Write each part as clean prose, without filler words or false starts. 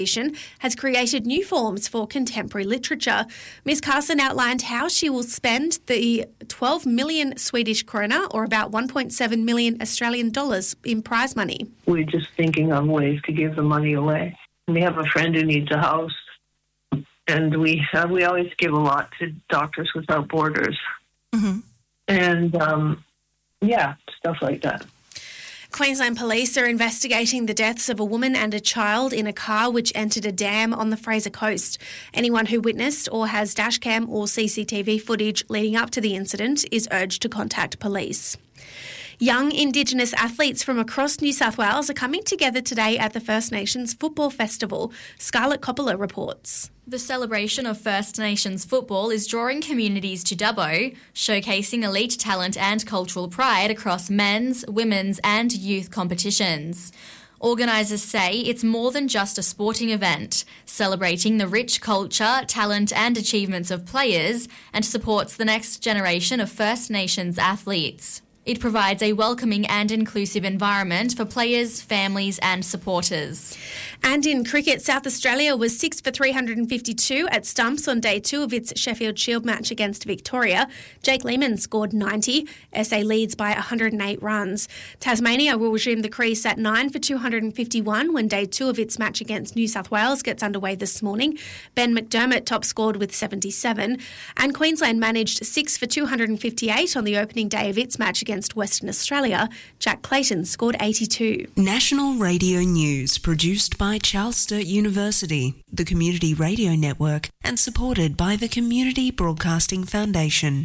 has created new forms for contemporary literature. Ms. Carson outlined how she will spend the 12 million Swedish krona, or about 1.7 million Australian dollars, in prize money. We're just thinking of ways to give the money away. We have a friend who needs a house, and we always give a lot to Doctors Without Borders. Mm-hmm. And, stuff like that. Queensland Police are investigating the deaths of a woman and a child in a car which entered a dam on the Fraser Coast. Anyone who witnessed or has dashcam or CCTV footage leading up to the incident is urged to contact police. Young Indigenous athletes from across New South Wales are coming together today at the First Nations Football Festival. Scarlett Coppola reports. The celebration of First Nations football is drawing communities to Dubbo, showcasing elite talent and cultural pride across men's, women's and youth competitions. Organisers say it's more than just a sporting event, celebrating the rich culture, talent and achievements of players, and supports the next generation of First Nations athletes. It provides a welcoming and inclusive environment for players, families and supporters. And in cricket, South Australia was 6 for 352 at stumps on day 2 of its Sheffield Shield match against Victoria. Jake Lehmann scored 90. SA leads by 108 runs. Tasmania will resume the crease at 9 for 251 when day 2 of its match against New South Wales gets underway this morning. Ben McDermott top scored with 77. And Queensland managed 6 for 258 on the opening day of its match against Western Australia. Jack Clayton scored 82. National Radio News, produced by Charles Sturt University, the Community Radio Network, and supported by the Community Broadcasting Foundation.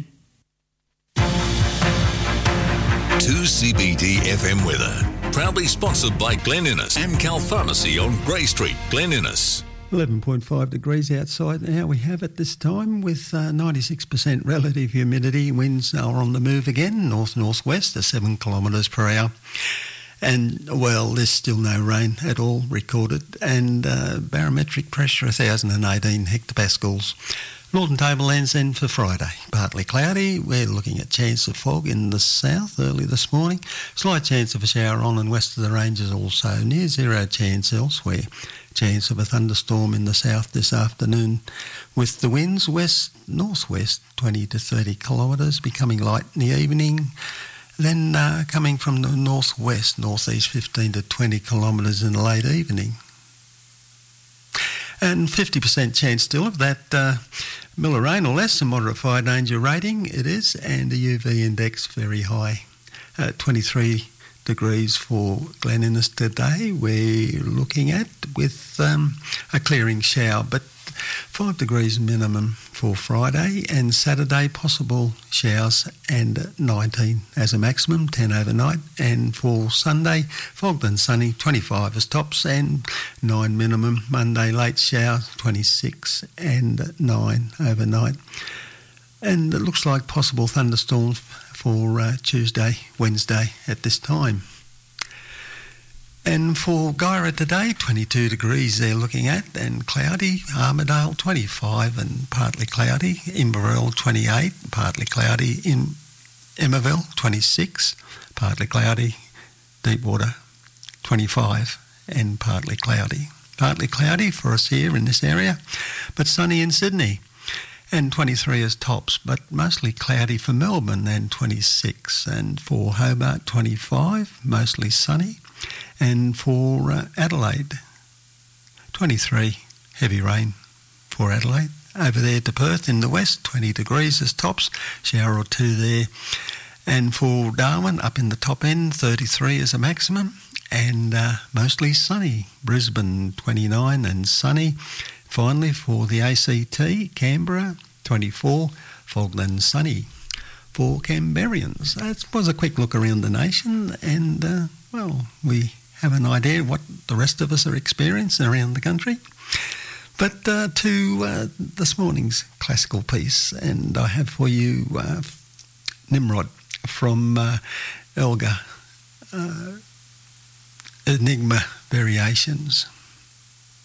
2CBD FM weather, proudly sponsored by Glen Innes, Amcal Pharmacy on Grey Street, Glen Innes. 11.5 degrees outside now we have at this time, with 96% relative humidity. Winds are on the move again, north-northwest at 7 kilometres per hour. And, well, there's still no rain at all recorded. And barometric pressure 1,018 hectopascals. Northern Tablelands then for Friday. Partly cloudy. We're looking at chance of fog in the south early this morning. Slight chance of a shower on and west of the ranges also. Near zero chance elsewhere. Chance of a thunderstorm in the south this afternoon, with the winds west-northwest 20 to 30 kilometres, becoming light in the evening. Then coming from the northwest, northeast 15 to 20 kilometres in the late evening. And 50% chance still of that miller rain or less, a moderate fire danger rating it is, and a UV index very high, 23 degrees for Glen Innes today. We're looking at with a clearing shower, but 5 degrees minimum for Friday, and Saturday possible showers and 19 as a maximum, 10 overnight. And for Sunday, fogged and sunny, 25 as tops and 9 minimum. Monday late shower, 26 and 9 overnight. And it looks like possible thunderstorms for Tuesday, Wednesday at this time. And for Guyra today, 22 degrees they're looking at, and cloudy. Armidale, 25 and partly cloudy. Inverell, 28, partly cloudy. In Emmaville, 26, partly cloudy. Deepwater, 25 and partly cloudy. Partly cloudy for us here in this area, but sunny in Sydney. And 23 as tops, but mostly cloudy for Melbourne, and 26. And for Hobart, 25, mostly sunny. And for Adelaide, 23, heavy rain for Adelaide. Over there to Perth in the west, 20 degrees as tops, shower or two there. And for Darwin, up in the top end, 33 as a maximum, and mostly sunny. Brisbane, 29 and sunny. Finally, for the ACT, Canberra, 24, fogged and sunny. For Canberrians, that was a quick look around the nation, and, we have an idea what the rest of us are experiencing around the country. But to this morning's classical piece, and I have for you Nimrod from Elgar, Enigma Variations.